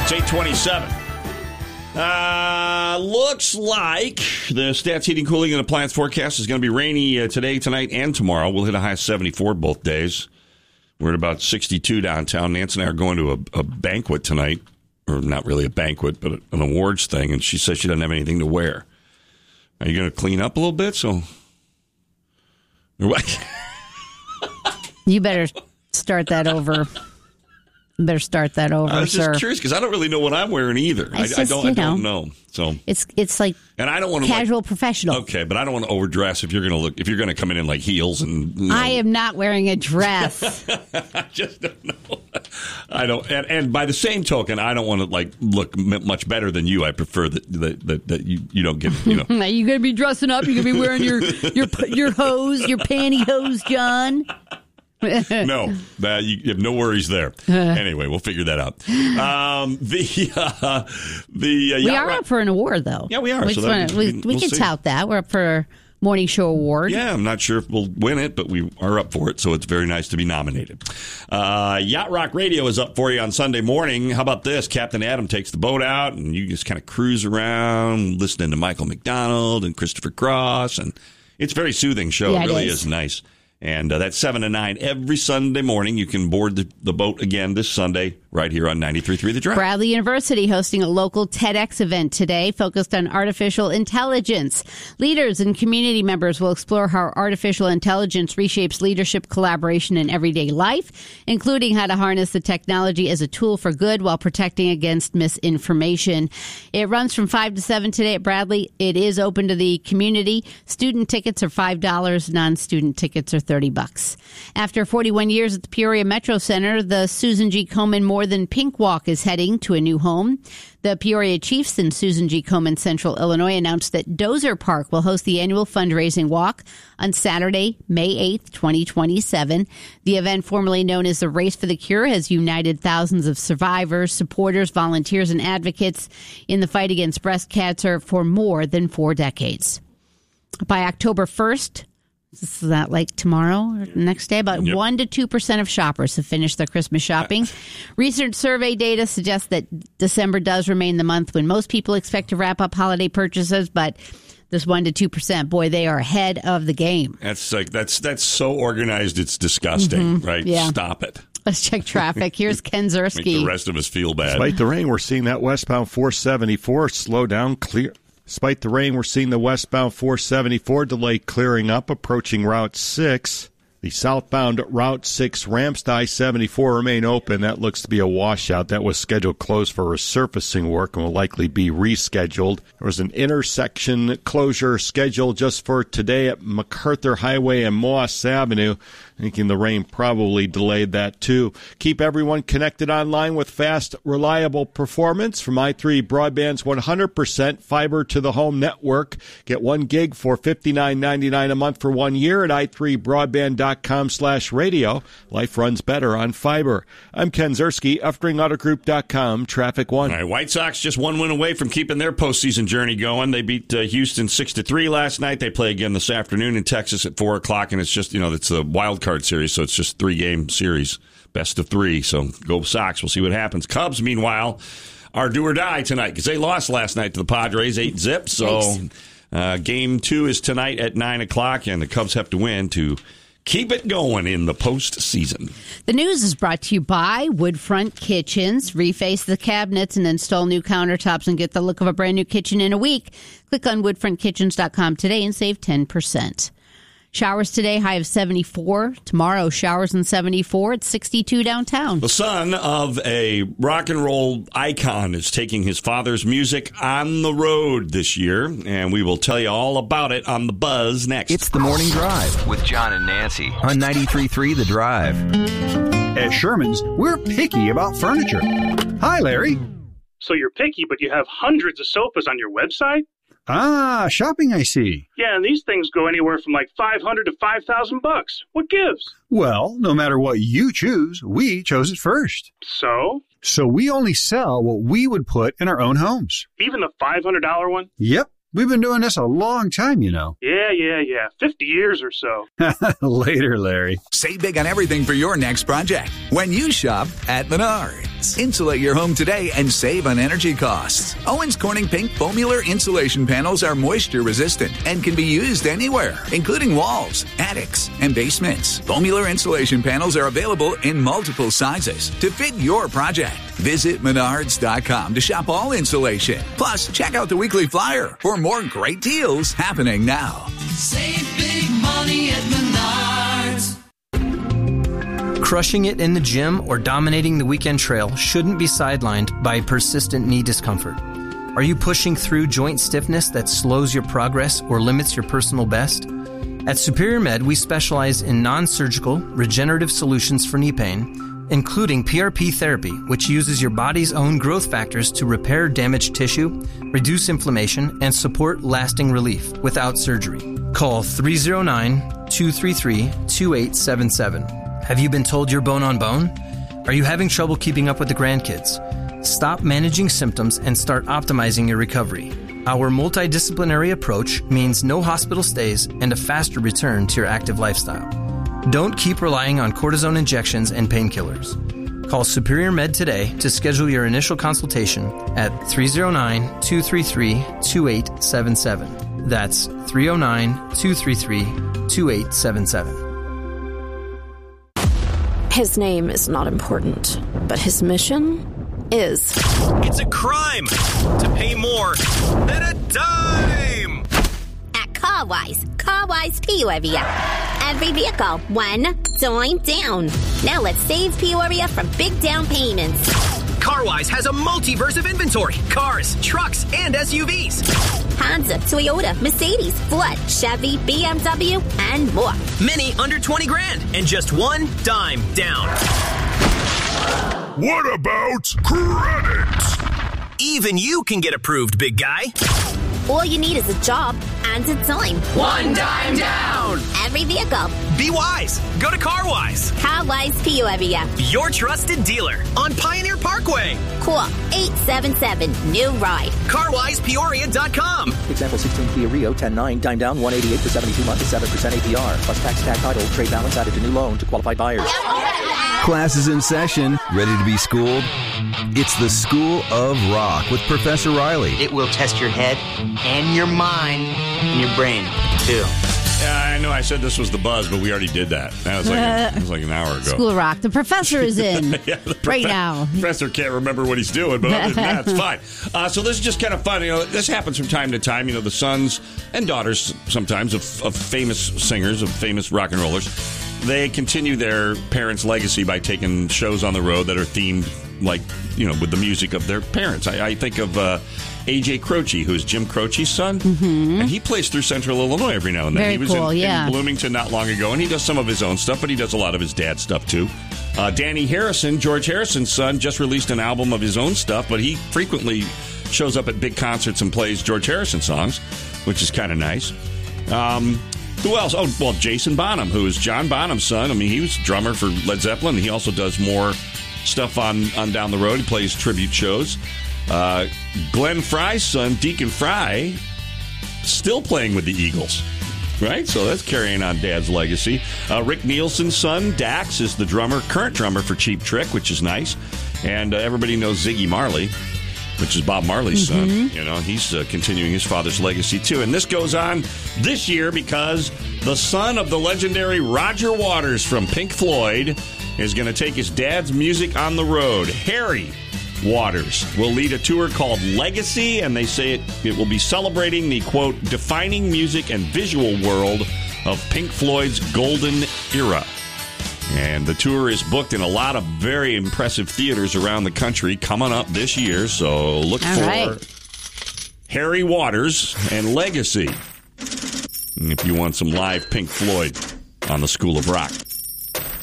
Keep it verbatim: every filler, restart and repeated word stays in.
It's eight twenty-seven. Uh, looks like the Stats Heating, Cooling, and Appliance forecast is going to be rainy uh, today, tonight, and tomorrow. We'll hit a high of seventy-four both days. We're at about sixty-two downtown. Nance and I are going to a, a banquet tonight, or not really a banquet, but an awards thing, and she says she doesn't have anything to wear. Are you going to clean up a little bit? So, you better start that over. Better start that over, sir. I was just sir. curious because I don't really know what I'm wearing either. I, just, I don't. I don't know, know. So it's it's like and I don't want to casual like, professional. Okay, but I don't want to overdress if you're going to look if you're going to come in in like heels and. You know. I am not wearing a dress. I just don't know. I don't. And, and by the same token, I don't want to like look m- much better than you. I prefer that that, that, that you you don't get you know. Are you going to be dressing up? You're going to be wearing your your your hose, your pantyhose, John. No, uh, you, you have no worries there. Anyway, we'll figure that out. Um, the uh, the uh, we are up for an award, though. Yeah, we are. We, so wanna, that, we, we, we we'll can see. tout that. We're up for a morning show award. Yeah, I'm not sure if we'll win it, but we are up for it, so it's very nice to be nominated. Uh, Yacht Rock Radio is up for you on Sunday morning. How about this? Captain Adam takes the boat out, and you just kind of cruise around listening to Michael McDonald and Christopher Cross, and it's a very soothing show. Yeah, it really it is. is nice. And uh, that's seven to nine every Sunday morning. You can board the, the boat again this Sunday right here on ninety-three point three The Drive. Bradley University hosting a local TEDx event today focused on artificial intelligence. Leaders and community members will explore how artificial intelligence reshapes leadership, collaboration, and everyday life, including how to harness the technology as a tool for good while protecting against misinformation. It runs from five to seven today at Bradley. It is open to the community. Student tickets are five dollars. Non-student tickets are thirty bucks. After forty-one years at the Peoria Metro Center, the Susan G. Komen More Than Pink Walk is heading to a new home. The Peoria Chiefs and Susan G. Komen Central Illinois announced that Dozer Park will host the annual fundraising walk on Saturday, May eighth, twenty twenty-seven. The event, formerly known as the Race for the Cure, has united thousands of survivors, supporters, volunteers, and advocates in the fight against breast cancer for more than four decades. By October first, is that like tomorrow or next day? About yep. one to two percent of shoppers have finished their Christmas shopping. Recent survey data suggests that December does remain the month when most people expect to wrap up holiday purchases, but this one to two percent, boy, they are ahead of the game. That's like that's that's so organized, it's disgusting, mm-hmm. right? Yeah. Stop it. Let's check traffic. Here's Ken Ziersky. Make the rest of us feel bad. Despite the rain, we're seeing that westbound four seventy-four slow down, clear. Despite the rain, we're seeing the westbound four seventy-four delay clearing up, approaching Route six. The southbound Route six ramps to I seventy-four remain open. That looks to be a washout. That was scheduled closed for resurfacing work and will likely be rescheduled. There was an intersection closure scheduled just for today at MacArthur Highway and Moss Avenue. Thinking the rain probably delayed that too. Keep everyone connected online with fast, reliable performance from i three Broadband's one hundred percent fiber to the home network. Get one gig for fifty-nine ninety-nine a month for one year at i three broadband dot com slash radio. Life runs better on fiber. I'm Ken Ziersky, Uftring Auto Group dot com, Traffic One. All right, White Sox just one win away from keeping their postseason journey going. They beat uh, Houston six to three last night. They play again this afternoon in Texas at four o'clock, and it's just, you know, it's a wild card series, so it's just three-game series, best of three. So go Sox. We'll see what happens. Cubs, meanwhile, are do or die tonight because they lost last night to the Padres, eight zip. So uh, game two is tonight at nine o'clock, and the Cubs have to win to keep it going in the postseason. The news is brought to you by Woodfront Kitchens. Reface the cabinets and install new countertops and get the look of a brand new kitchen in a week. Click on woodfront kitchens dot com today and save ten percent. Showers today, high of seventy-four. Tomorrow, showers in seventy-four. It's sixty-two downtown. The son of a rock and roll icon is taking his father's music on the road this year, and we will tell you all about it on The Buzz next. It's The Morning Drive with John and Nancy on ninety-three point three The Drive. At Sherman's, we're picky about furniture. Hi, Larry. So you're picky, but you have hundreds of sofas on your website? Ah, shopping, I see. Yeah, and these things go anywhere from like five hundred to five thousand bucks. What gives? Well, no matter what you choose, we chose it first. So? So we only sell what we would put in our own homes. Even the five hundred dollars one? Yep. We've been doing this a long time, you know. Yeah, yeah, yeah. fifty years or so. Later, Larry. Save big on everything for your next project when you shop at Menard. Owens. Insulate your home today and save on energy costs. Owens Corning Pink Foamular insulation panels are moisture resistant and can be used anywhere, including walls, attics, and basements. Foamular insulation panels are available in multiple sizes to fit your project. Visit Menards dot com to shop all insulation. Plus, check out the weekly flyer for more great deals happening now. Save big money at Menards. Crushing it in the gym or dominating the weekend trail shouldn't be sidelined by persistent knee discomfort. Are you pushing through joint stiffness that slows your progress or limits your personal best? At Superior Med, we specialize in non-surgical, regenerative solutions for knee pain, including P R P therapy, which uses your body's own growth factors to repair damaged tissue, reduce inflammation, and support lasting relief without surgery. Call three oh nine, two three three, two eight seven seven. Have you been told you're bone on bone? Are you having trouble keeping up with the grandkids? Stop managing symptoms and start optimizing your recovery. Our multidisciplinary approach means no hospital stays and a faster return to your active lifestyle. Don't keep relying on cortisone injections and painkillers. Call Superior Med today to schedule your initial consultation at three oh nine, two three three, two eight seven seven. That's three oh nine, two three three, two eight seven seven. His name is not important, but his mission is. It's a crime to pay more than a dime. At CarWise, CarWise Peoria. Every vehicle, one dime down. Now let's save Peoria from big down payments. CarWise has a multiverse of inventory. Cars, trucks, and S U Vs. Honda, Toyota, Mercedes, Ford, Chevy, B M W, and more. Many under twenty grand and just one dime down. What about credit? Even you can get approved, big guy. All you need is a job and a dime. One dime down. Every vehicle. Be wise. Go to CarWise. CarWise Peoria. Your trusted dealer on Pioneer Parkway. Call eight seven seven, new ride. car wise peoria dot com. Example sixteen Kia Rio ten nine, dime down one eighty-eight for seventy-two months at seven percent A P R. Plus tax, tag title, trade balance added to new loan to qualified buyers. Class is in session. Ready to be schooled? It's the School of Rock with Professor Riley. It will test your head and your mind and your brain, too. Yeah, I know I said this was the buzz, but we already did that. That was like, a, that was like an hour ago. School of Rock. The professor is in yeah, right now. The professor can't remember what he's doing, but other than that, it's fine. Uh, so this is just kind of fun. You know, this happens from time to time. You know, the sons and daughters sometimes of, of famous singers, of famous rock and rollers, they continue their parents' legacy by taking shows on the road that are themed, like, you know, with the music of their parents. I, I think of uh, A J Croce, who's Jim Croce's son, mm-hmm. and he plays through Central Illinois every now and then. Very he was cool, in, yeah. in Bloomington not long ago, and he does some of his own stuff, but he does a lot of his dad's stuff, too. Uh, Danny Harrison, George Harrison's son, just released an album of his own stuff, but he frequently shows up at big concerts and plays George Harrison songs, which is kind of nice. Um... Who else? Oh, well, Jason Bonham, who is John Bonham's son. I mean, he was drummer for Led Zeppelin. He also does more stuff on, on Down the Road. He plays tribute shows. Uh, Glenn Fry's son, Deacon Fry, still playing with the Eagles. Right? So that's carrying on Dad's legacy. Uh, Rick Nielsen's son, Dax, is the drummer, current drummer for Cheap Trick, which is nice. And uh, everybody knows Ziggy Marley, which is Bob Marley's mm-hmm. son. You know, he's uh, continuing his father's legacy, too. And this goes on this year because the son of the legendary Roger Waters from Pink Floyd is going to take his dad's music on the road. Harry Waters will lead a tour called Legacy, and they say it, it will be celebrating the, quote, defining music and visual world of Pink Floyd's golden era. And the tour is booked in a lot of very impressive theaters around the country coming up this year. So look All for right. Harry Waters and Legacy if you want some live Pink Floyd on the School of Rock.